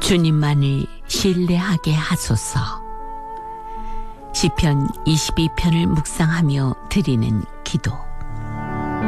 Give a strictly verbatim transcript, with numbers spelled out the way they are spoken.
주님만을 신뢰하게 하소서. 시편 이십이 편을 묵상하며 드리는 기도.